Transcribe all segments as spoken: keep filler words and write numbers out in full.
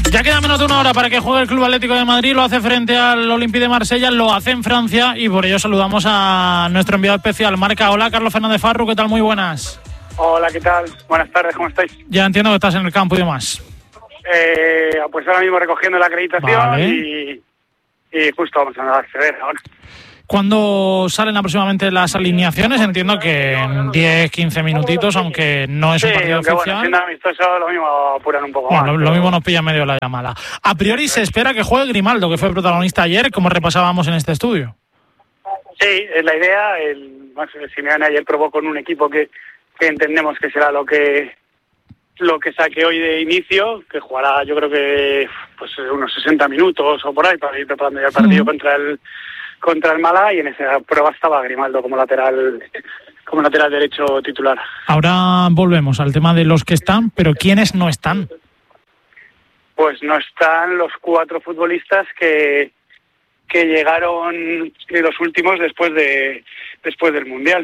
Ya queda menos de una hora para que juegue el Club Atlético de Madrid, lo hace frente al Olympique de Marsella, lo hace en Francia y por ello saludamos a nuestro enviado especial, Marca. Hola, Carlos Fernández Farru, ¿qué tal? Muy buenas. Hola, ¿qué tal? Buenas tardes, ¿cómo estáis? Ya entiendo que estás en el campo y demás. Eh, pues ahora mismo recogiendo la acreditación vale. y, y justo vamos a acceder ahora. ¿Cuándo salen aproximadamente las alineaciones? Entiendo que en diez, quince minutitos, aunque no es sí, un partido aunque oficial. Bueno, siendo amistoso, lo mismo apuran un poco bueno, más. Lo, pero... lo mismo nos pilla medio la llamada. A priori se espera que juegue Grimaldo, que fue protagonista ayer, como repasábamos en este estudio. Sí, es la idea. El, bueno, Simeone ayer probó con un equipo que, que entendemos que será lo que lo que saque hoy de inicio, que jugará yo creo que pues unos sesenta minutos o por ahí para ir preparando ya el partido uh-huh. contra el contra el Málaga, y en esa prueba estaba Grimaldo como lateral como lateral derecho titular. Ahora volvemos al tema de los que están, pero ¿quiénes no están? Pues no están los cuatro futbolistas que que llegaron de los últimos después de después del Mundial.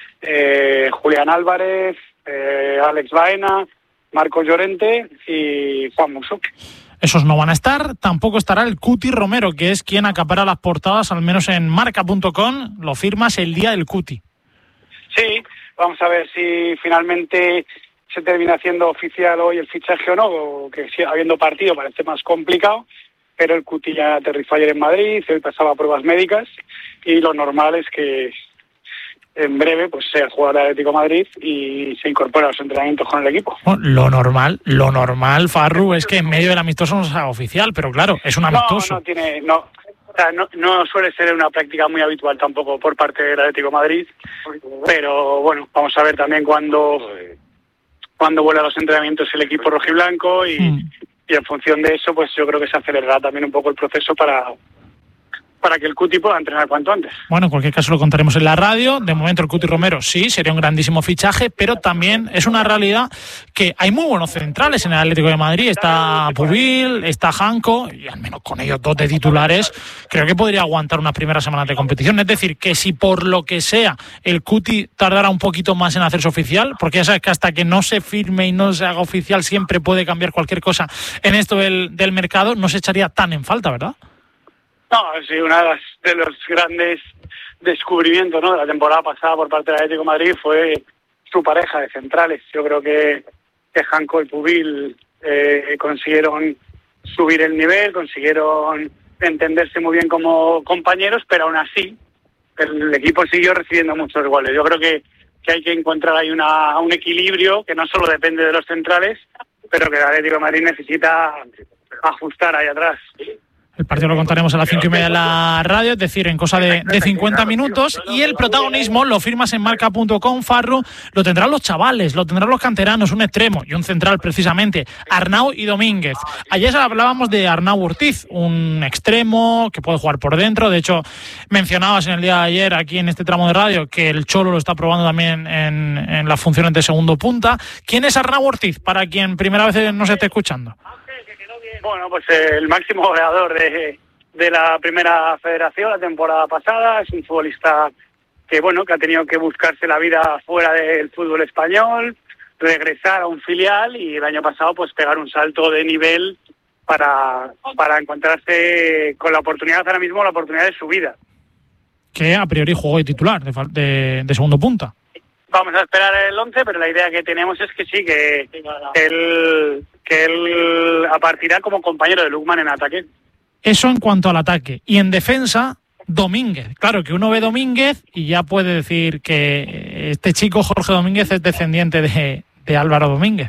Eh, Julián Álvarez, eh, Alex Baena, Marcos Llorente y Juan Musso. Esos no van a estar, tampoco estará el Cuti Romero, que es quien acapara las portadas, al menos en marca punto com, lo firmas el día del Cuti. Sí, vamos a ver si finalmente se termina haciendo oficial hoy el fichaje o no, o que si, habiendo partido parece más complicado, pero el Cuti ya aterrizó ayer en Madrid, hoy pasaba pruebas médicas y lo normal es que en breve pues sea jugador de Atlético de Madrid y se incorpora a los entrenamientos con el equipo. Bueno, lo normal, lo normal, Farru, es que en medio del amistoso no sea oficial, pero claro, es un amistoso. No, no tiene, no, o sea, no, no suele ser una práctica muy habitual tampoco por parte del Atlético de Madrid, pero bueno, vamos a ver también cuando cuando vuelva a los entrenamientos el equipo rojiblanco y, mm. y en función de eso, pues yo creo que se acelerará también un poco el proceso para para que el Cuti pueda entrenar cuanto antes. Bueno, en cualquier caso lo contaremos en la radio. De momento el Cuti Romero sí, sería un grandísimo fichaje, pero también es una realidad que hay muy buenos centrales en el Atlético de Madrid. Está Pubil, está Janko, y al menos con ellos dos de titulares, creo que podría aguantar unas primeras semanas de competición. Es decir, que si por lo que sea el Cuti tardara un poquito más en hacerse oficial, porque ya sabes que hasta que no se firme y no se haga oficial siempre puede cambiar cualquier cosa en esto del, del mercado, no se echaría tan en falta, ¿verdad? No, sí, uno de, las, de los grandes descubrimientos, ¿no?, de la temporada pasada por parte del Atlético de Madrid fue su pareja de centrales. Yo creo que, que Janko y Pubil eh, consiguieron subir el nivel, consiguieron entenderse muy bien como compañeros, pero aún así el equipo siguió recibiendo muchos goles. Yo creo que, que hay que encontrar ahí una, un equilibrio que no solo depende de los centrales, pero que el Atlético de Madrid necesita ajustar ahí atrás. El partido lo contaremos a las cinco y media en la radio, es decir, en cosa de, de cincuenta minutos. Y el protagonismo lo firmas en marca punto com, Farru, lo tendrán los chavales, lo tendrán los canteranos, un extremo y un central precisamente, Arnau y Domínguez. Ayer hablábamos de Arnau Ortiz, un extremo que puede jugar por dentro. De hecho, mencionabas en el día de ayer aquí en este tramo de radio que el Cholo lo está probando también en, en las funciones de segundo punta. ¿Quién es Arnau Ortiz, para quien primera vez nos esté escuchando? Bueno, pues eh, el máximo goleador de, de la primera federación la temporada pasada. Es un futbolista que, bueno, que ha tenido que buscarse la vida fuera del fútbol español, regresar a un filial y el año pasado pues pegar un salto de nivel para, para encontrarse con la oportunidad, ahora mismo la oportunidad de su vida. Que a priori jugó de titular, de, de, de segundo punta. Vamos a esperar el once, pero la idea que tenemos es que sí, que él, que él partirá como compañero de Lukman en ataque. Eso en cuanto al ataque. Y en defensa, Domínguez. Claro que uno ve Domínguez y ya puede decir que este chico, Jorge Domínguez, es descendiente de, de Álvaro Domínguez.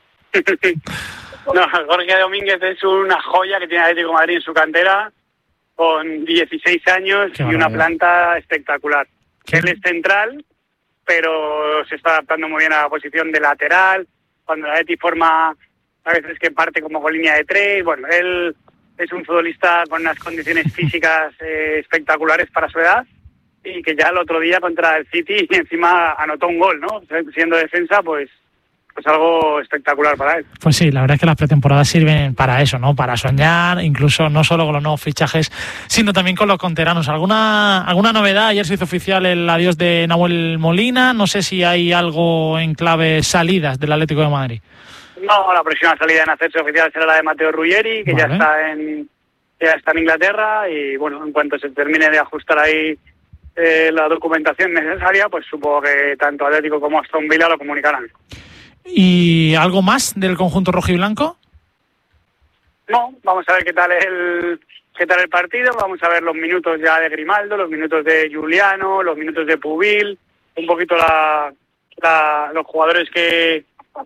No, Jorge Domínguez es una joya que tiene Atlético de Madrid en su cantera, con dieciséis años y una planta espectacular. ¿Qué? Él es central, pero se está adaptando muy bien a la posición de lateral, cuando la Atleti forma a veces que parte como con línea de tres. Bueno, él es un futbolista con unas condiciones físicas eh, espectaculares para su edad, y que ya el otro día contra el City encima anotó un gol, ¿no? Siendo defensa, pues pues algo espectacular para él. Pues sí, la verdad es que las pretemporadas sirven para eso, ¿no? Para soñar, incluso no solo con los nuevos fichajes, sino también con los canteranos. ¿Alguna alguna novedad? Ayer se hizo oficial el adiós de Nahuel Molina. No sé si hay algo en clave salidas del Atlético de Madrid. No, la próxima salida en hacerse oficial será la de Matteo Ruggeri, que vale. ya está en ya está en Inglaterra, y bueno, en cuanto se termine de ajustar ahí eh, la documentación necesaria, pues supongo que tanto Atlético como Aston Villa lo comunicarán. ¿Y algo más del conjunto rojiblanco? No, vamos a ver qué tal el qué tal el partido, vamos a ver los minutos ya de Grimaldo, los minutos de Giuliano, los minutos de Pubil, un poquito la, la los jugadores que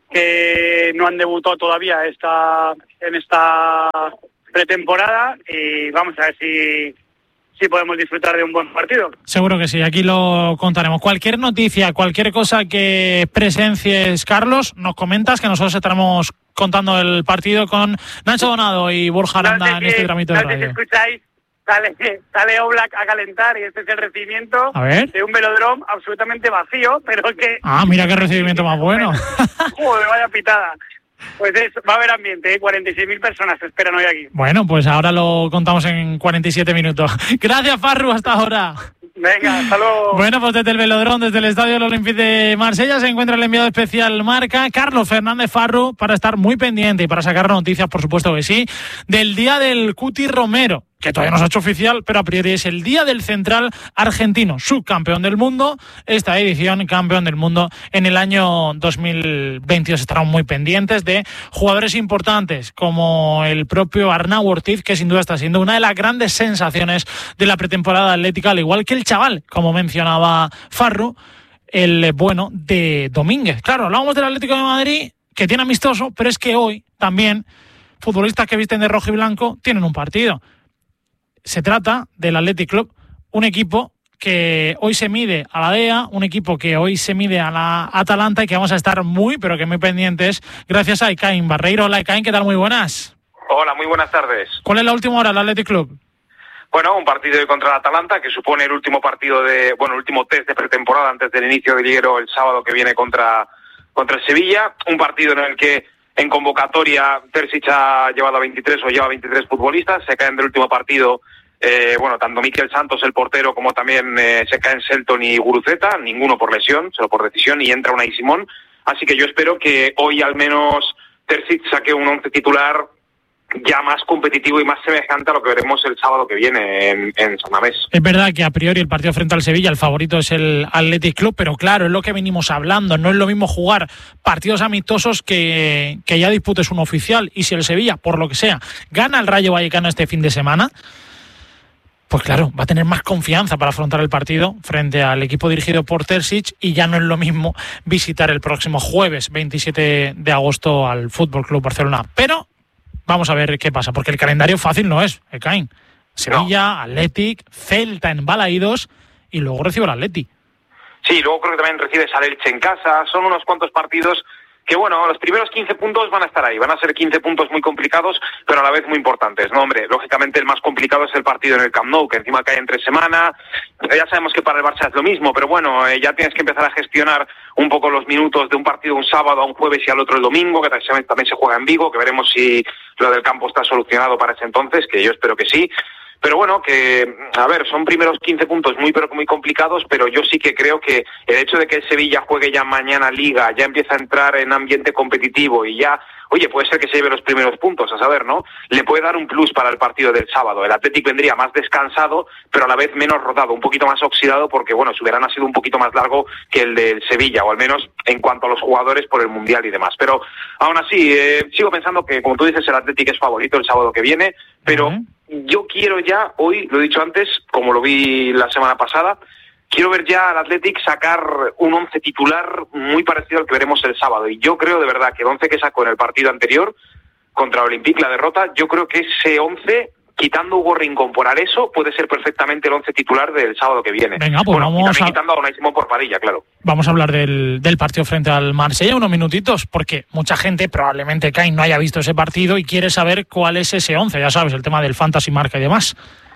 que no han debutado todavía esta en esta pretemporada, y vamos a ver si si podemos disfrutar de un buen partido. Seguro que sí, aquí lo contaremos. Cualquier noticia, cualquier cosa que presencies, Carlos, nos comentas, que nosotros estaremos contando el partido con Nacho Donado y Borja Aranda no sé en este tramito de radio. Si escucháis, sale, sale Oblak a calentar, y este es el recibimiento de un velódromo absolutamente vacío, pero que... Ah, mira qué recibimiento más bueno. Joder, vaya pitada. Pues es, va a haber ambiente, ¿eh? cuarenta y seis mil personas se esperan hoy aquí. Bueno, pues ahora lo contamos en cuarenta y siete minutos. Gracias, Farru, hasta ahora. Venga, hasta luego. Bueno, pues desde el velódromo, desde el Estadio del Olympique de Marsella, se encuentra el enviado especial Marca, Carlos Fernández Farru, para estar muy pendiente y para sacar noticias, por supuesto que sí, del día del Cuti Romero, que todavía no se ha hecho oficial, pero a priori es el día del central argentino, subcampeón del mundo, esta edición campeón del mundo en el año dos mil veintidós. Estarán muy pendientes de jugadores importantes como el propio Arnau Ortiz, que sin duda está siendo una de las grandes sensaciones de la pretemporada atlética, al igual que el chaval, como mencionaba Farru, el bueno de Domínguez. Claro, hablábamos del Atlético de Madrid, que tiene amistoso, pero es que hoy también futbolistas que visten de rojo y blanco tienen un partido. Se trata del Athletic Club, un equipo que hoy se mide a la D E A, un equipo que hoy se mide a la Atalanta, y que vamos a estar muy, pero que muy pendientes, gracias a Ekain Barreiro. Hola, Ekain, ¿qué tal? Muy buenas. Hola, muy buenas tardes. ¿Cuál es la última hora del Athletic Club? Bueno, un partido hoy contra el Atalanta, que supone el último partido de, bueno, el último test de pretemporada antes del inicio del liguero el sábado que viene contra, contra el Sevilla. Un partido en el que en convocatoria Terzic ha llevado a veintitrés o lleva veintitrés futbolistas. Se caen del último partido, eh, bueno, tanto Mikel Santos, el portero, como también eh, se caen Selton y Guruceta, ninguno por lesión, solo por decisión, y entra Unai Simón. Así que yo espero que hoy al menos Terzic saque un once titular ya más competitivo y más semejante a lo que veremos el sábado que viene en, en San Mamés. Es verdad que a priori el partido frente al Sevilla, el favorito es el Athletic Club, pero claro, es lo que venimos hablando, no es lo mismo jugar partidos amistosos que, que ya disputes un oficial, y si el Sevilla, por lo que sea, gana el Rayo Vallecano este fin de semana, pues claro, va a tener más confianza para afrontar el partido frente al equipo dirigido por Terzic, y ya no es lo mismo visitar el próximo jueves veintisiete de agosto al Fútbol Club Barcelona. Pero vamos a ver qué pasa, porque el calendario fácil no es, Ekain. Sevilla, no. Athletic, Celta en Balaídos, y luego recibe el Atleti. Sí, luego creo que también recibes al Elche en casa. Son unos cuantos partidos que, bueno, los primeros quince puntos van a estar ahí. Van a ser quince puntos muy complicados, pero a la vez muy importantes, ¿no? Hombre, lógicamente el más complicado es el partido en el Camp Nou, que encima cae entre semana. Ya sabemos que para el Barça es lo mismo, pero bueno, eh, ya tienes que empezar a gestionar un poco los minutos de un partido un sábado a un jueves y al otro el domingo, que también se juega en Vigo, que veremos si lo del campo está solucionado para ese entonces, que yo espero que sí. Pero bueno, que, a ver, son primeros quince puntos muy pero muy complicados, pero yo sí que creo que el hecho de que el Sevilla juegue ya mañana Liga, ya empieza a entrar en ambiente competitivo y ya, oye, puede ser que se lleve los primeros puntos, a saber, ¿no? Le puede dar un plus para el partido del sábado. El Athletic vendría más descansado, pero a la vez menos rodado, un poquito más oxidado, porque, bueno, su verano ha sido un poquito más largo que el del Sevilla, o al menos en cuanto a los jugadores por el Mundial y demás. Pero, aún así, eh, sigo pensando que, como tú dices, el Athletic es favorito el sábado que viene, pero uh-huh. Yo quiero ya, hoy, lo he dicho antes, como lo vi la semana pasada, quiero ver ya al Athletic sacar un once titular muy parecido al que veremos el sábado. Y yo creo de verdad que el once que sacó en el partido anterior contra Olympique, la derrota, yo creo que ese once, quitando Hugo Rincón por Areso, puede ser perfectamente el once titular del sábado que viene. Venga, pues bueno, vamos y también a... quitando a Unai Simón por Padilla, claro. Vamos a hablar del, del partido frente al Marsella, unos minutitos, porque mucha gente, probablemente Ekain, no haya visto ese partido y quiere saber cuál es ese once, ya sabes, el tema del fantasy marca y demás.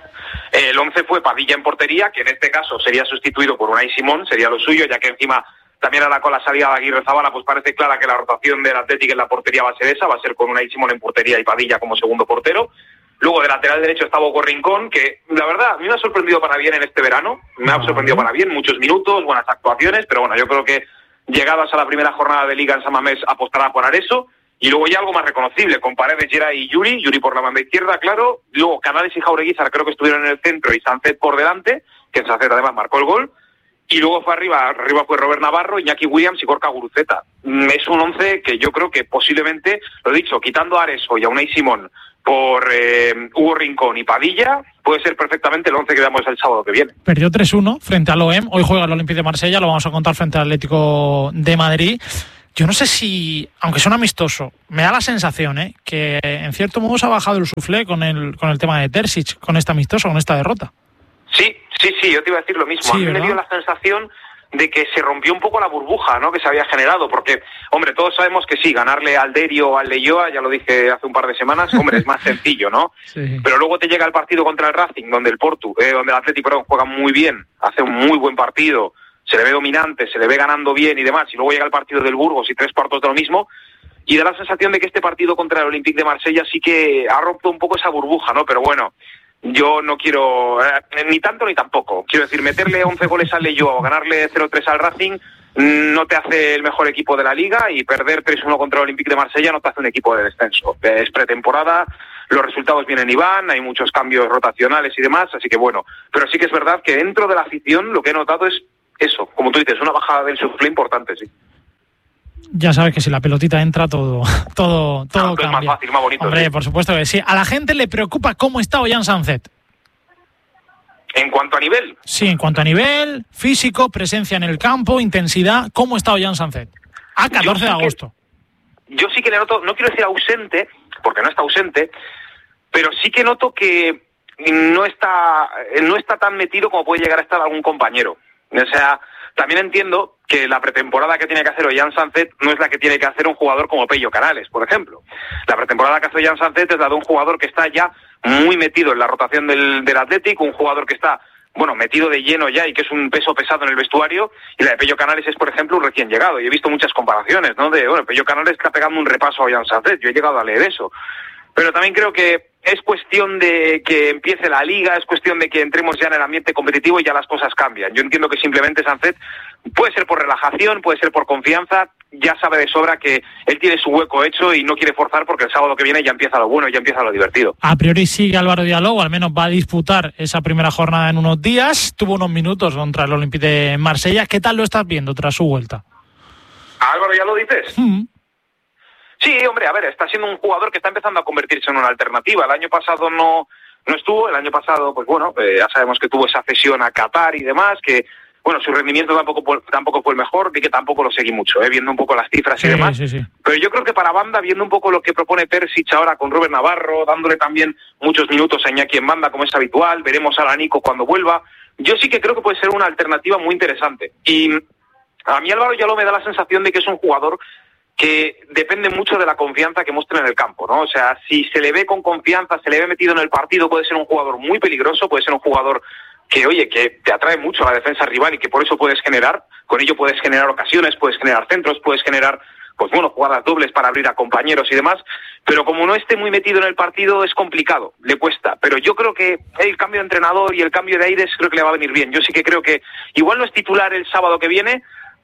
El once fue Padilla en portería, que en este caso sería sustituido por Unai Simón, sería lo suyo, ya que encima también ahora con la salida de Aguirre Zabala, pues parece clara que la rotación del Athletic en la portería va a ser esa, va a ser con Unai Simón en portería y Padilla como segundo portero. Luego de lateral derecho estaba Hugo Rincón, que la verdad a mí me ha sorprendido para bien en este verano, me ha sorprendido para bien, muchos minutos, buenas actuaciones, pero bueno, yo creo que llegadas a la primera jornada de Liga en San Mamés apostará por Areso. Y luego ya algo más reconocible, con Paredes, Geray y Yuri, Yuri por la banda izquierda, claro, luego Canales y Jaureguizar creo que estuvieron en el centro y Sancet por delante, que Sancet además marcó el gol, y luego fue arriba, arriba fue Robert Navarro, Iñaki Williams y Gorka Guruceta. Es un once que yo creo que posiblemente, lo he dicho, quitando a Areso y a Unai Simón por eh, Hugo Rincón y Padilla, puede ser perfectamente el once que veamos el sábado que viene. Perdió tres uno frente al O E M, hoy juega el Olympique de Marsella, lo vamos a contar frente al Atlético de Madrid. Yo no sé si, aunque son amistoso, me da la sensación ¿eh? que en cierto modo se ha bajado el suflé con el con el tema de Terzic, con este amistoso, con esta derrota. Sí, sí, sí, yo te iba a decir lo mismo. Sí, a mí ¿verdad? me dio la sensación de que se rompió un poco la burbuja, ¿no?, que se había generado, porque, hombre, todos sabemos que sí, ganarle al Derio o al Leyoa, ya lo dije hace un par de semanas, hombre, es más sencillo, ¿no? Sí. Pero luego te llega el partido contra el Racing, donde el Portu, eh, donde el Atlético, perdón, juega muy bien, hace un muy buen partido, se le ve dominante, se le ve ganando bien y demás, y luego llega el partido del Burgos y tres cuartos de lo mismo, y da la sensación de que este partido contra el Olympique de Marsella sí que ha roto un poco esa burbuja, ¿no? Pero bueno, yo no quiero, eh, ni tanto ni tampoco. Quiero decir, meterle once goles al Leyoa o ganarle cero tres al Racing no te hace el mejor equipo de la Liga, y perder tres uno contra el Olympique de Marsella no te hace un equipo de descenso. Es pretemporada, los resultados vienen y van, hay muchos cambios rotacionales y demás, así que bueno. Pero sí que es verdad que dentro de la afición lo que he notado es eso, como tú dices, una bajada del suflé importante, sí. Ya sabes que si la pelotita entra, todo todo todo no, cambia. Es más fácil, más bonito. Hombre, sí. Por supuesto que sí. A la gente le preocupa cómo está Ollán Sancet. En cuanto a nivel. Sí, en cuanto a nivel físico, presencia en el campo, intensidad, ¿cómo está Ollán Sancet? A catorce de agosto. Yo sí que le noto, no quiero decir ausente, porque no está ausente, pero sí que noto que no está, no está tan metido como puede llegar a estar algún compañero. O sea, también entiendo que la pretemporada que tiene que hacer Ollán Sancet no es la que tiene que hacer un jugador como Pello Canales, por ejemplo. La pretemporada que hace Ollán Sancet es la de un jugador que está ya muy metido en la rotación del, del Athletic, un jugador que está, bueno, metido de lleno ya y que es un peso pesado en el vestuario, y la de Pello Canales es, por ejemplo, un recién llegado. Y he visto muchas comparaciones, ¿no? De, bueno, Pello Canales está pegando un repaso a Ollán Sancet, yo he llegado a leer eso. Pero también creo que es cuestión de que empiece la liga, es cuestión de que entremos ya en el ambiente competitivo y ya las cosas cambian. Yo entiendo que simplemente Sancet puede ser por relajación, puede ser por confianza, ya sabe de sobra que él tiene su hueco hecho y no quiere forzar, porque el sábado que viene ya empieza lo bueno, ya empieza lo divertido. A priori sigue Álvaro Diallo, o al menos va a disputar esa primera jornada en unos días. Tuvo unos minutos contra el Olympique de Marsella. ¿Qué tal lo estás viendo tras su vuelta? ¿A Álvaro ya lo dices? Mm. Sí, hombre, a ver, está siendo un jugador que está empezando a convertirse en una alternativa. El año pasado no, no estuvo, el año pasado, pues bueno, eh, ya sabemos que tuvo esa cesión a Qatar y demás, que, bueno, su rendimiento tampoco, tampoco fue el mejor, y que tampoco lo seguí mucho, eh, viendo un poco las cifras Sí, y demás. sí, sí. Pero yo creo que para banda, viendo un poco lo que propone Terzic ahora con Robert Navarro, dándole también muchos minutos a Iñaki en banda, como es habitual, veremos a Nico cuando vuelva, yo sí que creo que puede ser una alternativa muy interesante. Y a mí Álvaro ya lo me da la sensación de que es un jugador que depende mucho de la confianza que muestre en el campo, ¿no? O sea, si se le ve con confianza, se le ve metido en el partido, puede ser un jugador muy peligroso, puede ser un jugador que, oye, que te atrae mucho a la defensa rival y que por eso puedes generar, con ello puedes generar ocasiones, puedes generar centros, puedes generar, pues bueno, jugadas dobles para abrir a compañeros y demás, pero como no esté muy metido en el partido es complicado, le cuesta. Pero yo creo que el cambio de entrenador y el cambio de aires creo que le va a venir bien. Yo sí que creo que igual no es titular el sábado que viene,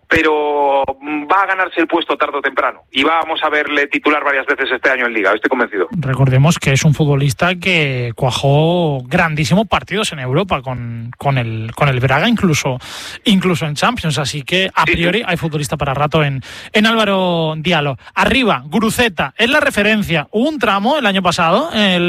pero va a ganarse el puesto tarde o temprano y vamos a verle titular varias veces este año en Liga, estoy convencido. Recordemos que es un futbolista que cuajó grandísimos partidos en Europa con, con el con el Braga, incluso incluso en Champions, así que a priori sí, sí. hay futbolista para rato en, en Álvaro Diallo. Arriba, Guruceta, es la referencia. Hubo un tramo el año pasado,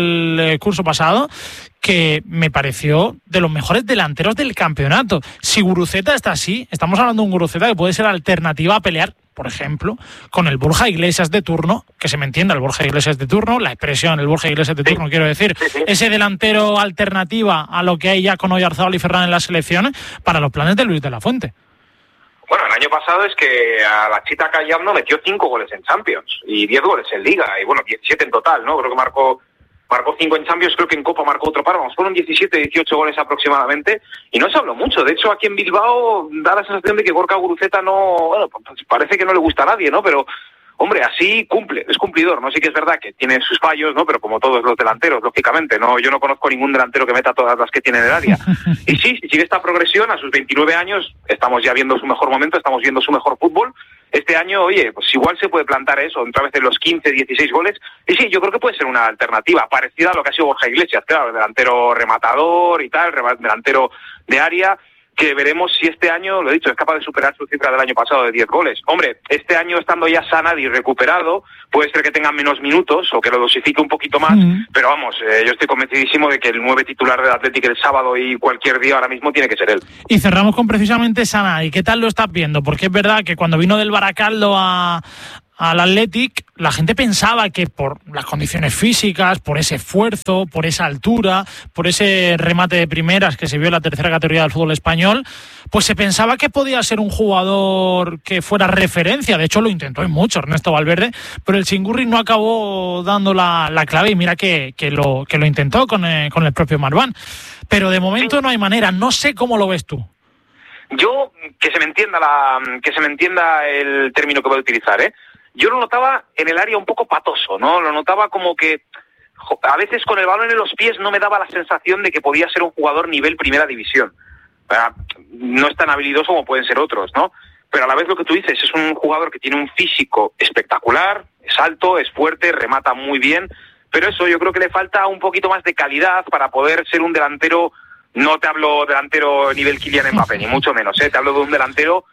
el curso pasado, que me pareció de los mejores delanteros del campeonato. Si Guruceta está así, estamos hablando de un Guruceta que puede ser alternativa a pelear, por ejemplo, con el Borja Iglesias de turno, que se me entienda el Borja Iglesias de turno, la expresión el Borja Iglesias de turno, sí. quiero decir, sí, sí. ese delantero alternativa a lo que hay ya con Oyarzabal y Ferran en las selecciones para los planes de Luis de la Fuente. Bueno, el año pasado es que a la Chita Callando metió cinco goles en Champions y diez goles en Liga, y bueno, diecisiete en total, ¿no? Creo que marcó Marcó cinco en Champions, creo que en Copa marcó otro par, vamos, fueron diecisiete, dieciocho goles aproximadamente, y no se habló mucho. De hecho, aquí en Bilbao da la sensación de que Gorka Guruceta no, bueno, pues parece que no le gusta a nadie, ¿no? Pero, hombre, así cumple, es cumplidor, ¿no? Sí que es verdad que tiene sus fallos, ¿no? Pero como todos los delanteros, lógicamente, no, yo no conozco ningún delantero que meta todas las que tiene en el área. Y sí, si sigue esta progresión, a sus veintinueve años, estamos ya viendo su mejor momento, estamos viendo su mejor fútbol, este año, oye, pues igual se puede plantar eso, otra vez en los quince, dieciséis goles, y sí, yo creo que puede ser una alternativa parecida a lo que ha sido Borja Iglesias, claro, delantero rematador y tal, delantero de área, que veremos si este año, lo he dicho, es capaz de superar su cifra del año pasado de diez goles. Hombre, este año estando ya Sanadi recuperado, puede ser que tenga menos minutos o que lo dosifique un poquito más, mm. pero vamos, eh, yo estoy convencidísimo de que el nueve titular del Athletic el sábado y cualquier día ahora mismo tiene que ser él. Y cerramos con precisamente Sanadi. ¿Qué tal lo estás viendo? Porque es verdad que cuando vino del Baracaldo a... al Athletic, la gente pensaba que por las condiciones físicas, por ese esfuerzo, por esa altura, por ese remate de primeras que se vio en la tercera categoría del fútbol español, pues se pensaba que podía ser un jugador que fuera referencia. De hecho, lo intentó en mucho Ernesto Valverde, pero el Chingurri no acabó dando la, la clave y mira que, que, lo, que lo intentó con el, con el propio Marván. Pero de momento no hay manera. No sé cómo lo ves tú. Yo, que se me entienda, la, que se me entienda el término que voy a utilizar, ¿eh? Yo lo notaba en el área un poco patoso, ¿no? Lo notaba como que a veces con el balón en los pies no me daba la sensación de que podía ser un jugador nivel primera división. No es tan habilidoso como pueden ser otros, ¿no? Pero a la vez lo que tú dices, es un jugador que tiene un físico espectacular, es alto, es fuerte, remata muy bien, pero eso yo creo que le falta un poquito más de calidad para poder ser un delantero, no te hablo delantero nivel Kylian Mbappé, ni mucho menos, ¿eh? Te hablo de un delantero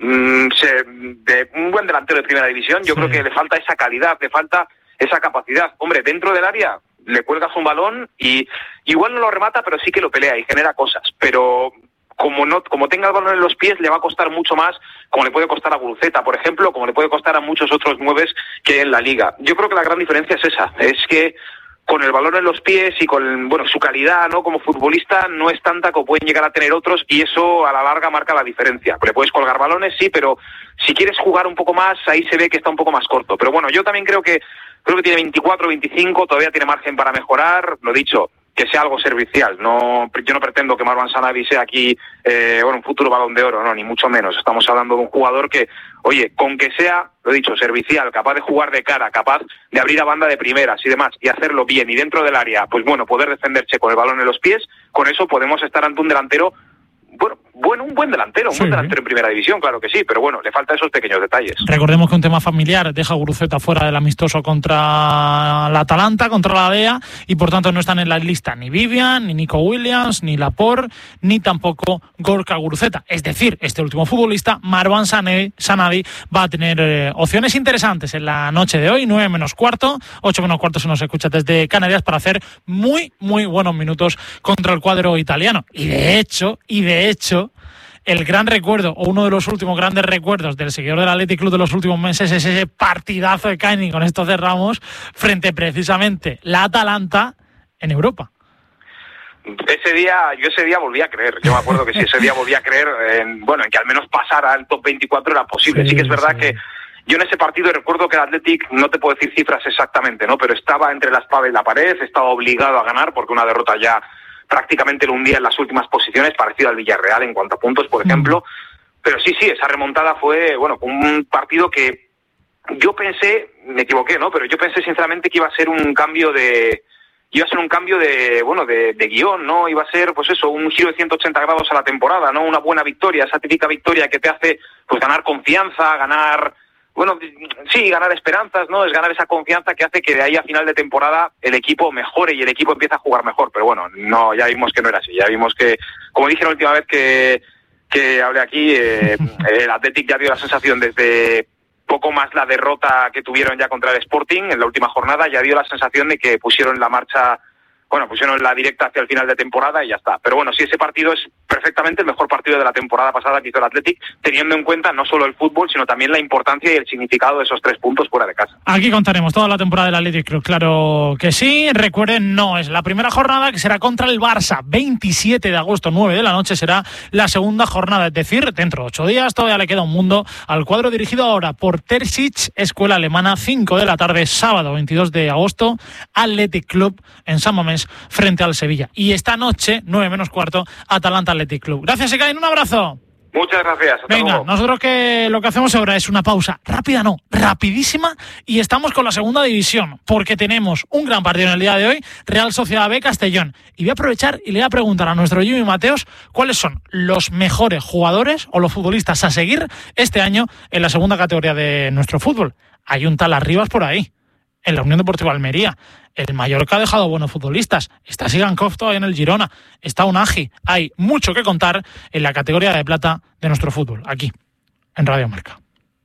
de un buen delantero de primera división. Yo sí. creo que le falta esa calidad, le falta esa capacidad. Hombre, dentro del área le cuelgas un balón y igual no lo remata, pero sí que lo pelea y genera cosas. Pero como no, como tenga el balón en los pies, le va a costar mucho más, como le puede costar a Guruceta, por ejemplo, como le puede costar a muchos otros nueves que hay en la liga. Yo creo que la gran diferencia es esa, es que con el balón en los pies y con, bueno, su calidad, ¿no?, como futbolista no es tanta como pueden llegar a tener otros, y eso a la larga marca la diferencia. Le puedes colgar balones, sí, pero si quieres jugar un poco más, ahí se ve que está un poco más corto. Pero bueno, yo también creo que creo que tiene veinticuatro, veinticinco, todavía tiene margen para mejorar, lo dicho, que sea algo servicial. No, yo no pretendo que Marwan Sanadi sea aquí eh, bueno, un futuro Balón de Oro, no, ni mucho menos. Estamos hablando de un jugador que, oye, con que sea, lo dicho, servicial, capaz de jugar de cara, capaz de abrir a banda de primeras y demás, y hacerlo bien, y dentro del área, pues bueno, poder defenderse con el balón en los pies, con eso podemos estar ante un delantero, bueno, bueno, un buen delantero, un sí, buen delantero en primera división, claro que sí, pero bueno, le faltan esos pequeños detalles. Recordemos que un tema familiar deja a Guruceta fuera del amistoso contra la Atalanta, contra la D E A, y por tanto no están en la lista ni Vivian, ni Nico Williams, ni Laporte, ni tampoco Gorka Guruceta. Es decir, este último futbolista, Marwan Sanadi, va a tener eh, opciones interesantes en la noche de hoy, nueve menos cuarto, ocho menos cuarto se nos escucha desde Canarias, para hacer muy, muy buenos minutos contra el cuadro italiano. Y de hecho, y de hecho, el gran recuerdo, o uno de los últimos grandes recuerdos del seguidor del Athletic Club de los últimos meses, es ese partidazo de Caini, con esto cerramos, frente precisamente la Atalanta en Europa. Ese día, yo ese día volví a creer, yo me acuerdo que si ese día volví a creer, en, bueno, en que al menos pasara al top veinticuatro era posible. Sí, sí que es verdad sí. que yo en ese partido recuerdo que el Athletic, no te puedo decir cifras exactamente, ¿no?, pero estaba entre la espada y la pared, estaba obligado a ganar porque una derrota ya prácticamente lo hundía en las últimas posiciones, parecido al Villarreal en cuanto a puntos, por ejemplo. Pero sí, sí, esa remontada fue, bueno, un partido que yo pensé, me equivoqué, ¿no?, pero yo pensé sinceramente que iba a ser un cambio de, iba a ser un cambio de, bueno, de, de guión, ¿no? Iba a ser, pues eso, un giro de ciento ochenta grados a la temporada, ¿no? Una buena victoria, esa típica victoria que te hace, pues, ganar confianza, ganar, bueno, sí, ganar esperanzas, ¿no? Es ganar esa confianza que hace que de ahí a final de temporada el equipo mejore y el equipo empieza a jugar mejor. Pero bueno, no, ya vimos que no era así. Ya vimos que, como dije la última vez que, que hablé aquí, eh, el Athletic ya dio la sensación desde poco más la derrota que tuvieron ya contra el Sporting en la última jornada, ya dio la sensación de que pusieron la marcha, bueno, pusieron la directa hacia el final de temporada y ya está. Pero bueno, sí, ese partido es perfectamente el mejor partido de la temporada pasada que hizo el Athletic, teniendo en cuenta no solo el fútbol, sino también la importancia y el significado de esos tres puntos fuera de casa. Aquí contaremos toda la temporada del Athletic Club, claro que sí. Recuerden, no es la primera jornada, que será contra el Barça, veintisiete de agosto, nueve de la noche, será la segunda jornada, es decir, dentro de ocho días. Todavía le queda un mundo al cuadro dirigido ahora por Terzic, escuela alemana, cinco de la tarde, sábado veintidós de agosto, Athletic Club en San Mamés frente al Sevilla. Y esta noche, nueve menos cuarto, Atalanta Athletic Club. Gracias, Ekain, un abrazo. Muchas gracias. Hasta Venga, luego. nosotros que lo que hacemos ahora es una pausa rápida, no, rapidísima, y estamos con la segunda división, porque tenemos un gran partido en el día de hoy, Real Sociedad B Castellón. Y voy a aprovechar y le voy a preguntar a nuestro Jimmy Mateos cuáles son los mejores jugadores o los futbolistas a seguir este año en la segunda categoría de nuestro fútbol. Hay un tal Arribas por ahí, en la Unión Deportiva Almería. El Mallorca ha dejado buenos futbolistas. Está Sigankov todavía en el Girona. Está Unagi. Hay mucho que contar en la categoría de plata de nuestro fútbol, aquí, en Radio Marca.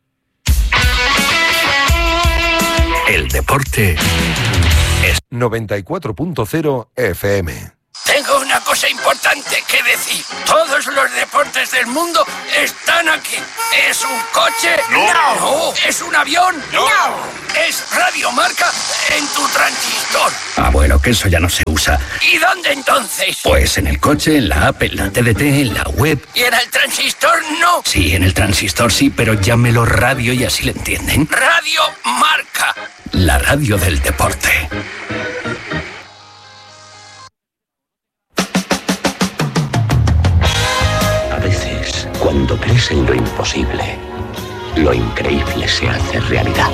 El deporte es noventa y cuatro punto cero F M. Tengo una cosa importante que decir. Todos los deportes del mundo están aquí. ¿Es un coche? No. No. ¿Es un avión? No. Es Radio Marca en tu transistor. Ah, bueno, que eso ya no se usa. ¿Y dónde entonces? Pues en el coche, en la app, en la T D T, en la web. ¿Y en el transistor no? Sí, en el transistor sí, pero llámelo radio y así le entienden. Radio Marca. La radio del deporte. A veces, cuando crees en lo imposible, lo increíble se hace realidad.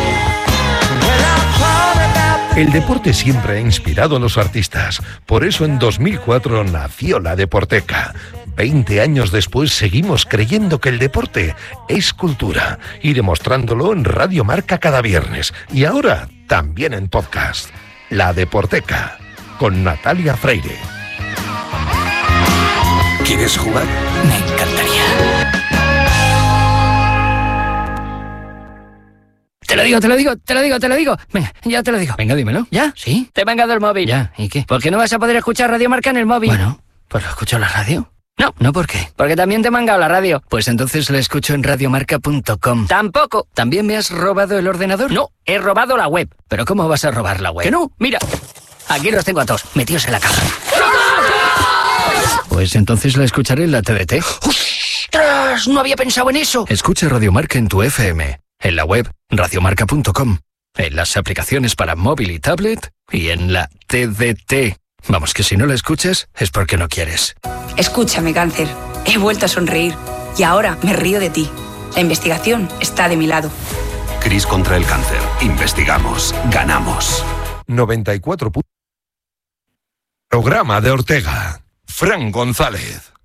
El deporte siempre ha inspirado a los artistas. Por eso en dos mil cuatro nació la Deporteca. Veinte años después seguimos creyendo que el deporte es cultura y demostrándolo en Radio Marca cada viernes. Y ahora también en podcast. La Deporteca, con Natalia Freire. ¿Quieres jugar? Me encantaría. Te lo digo, te lo digo, te lo digo, te lo digo. Venga, ya te lo digo. Venga, dímelo. ¿Ya? ¿Sí? Te he mangado el móvil. ¿Ya? ¿Y qué? ¿Por qué no vas a poder escuchar Radio Marca en el móvil? Bueno, pues lo escucho en la radio. No, no, ¿por qué? Porque también te he mangado la radio. Pues entonces la escucho en radiomarca punto com. Tampoco. ¿También me has robado el ordenador? No, he robado la web. ¿Pero cómo vas a robar la web? Que no, mira. Aquí los tengo a todos, metidos en la caja. Pues entonces la escucharé en la T D T. ¡Ostras! No había pensado en eso. Escucha Radio Marca en tu F M. En la web, radiomarca punto com, en las aplicaciones para móvil y tablet y en la T D T. Vamos, que si no la escuchas es porque no quieres. Escúchame, cáncer. He vuelto a sonreír y ahora me río de ti. La investigación está de mi lado. Cris contra el cáncer. Investigamos. Ganamos. noventa y cuatro. Programa de Ortega. Fran González.